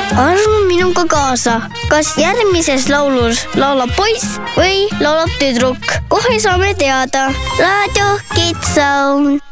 arva minuga kaasa, kas järgmises laulus laulab poiss või laulab tüdruk. Kohe saame teada. Raadio Kids Zone.